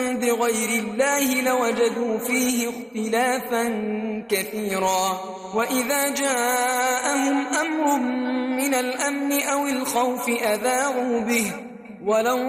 بغير الله لوجدوا فيه اختلافا كثيرا. وإذا جاءهم أمر من الأمن أو الخوف أذاعوا به ولو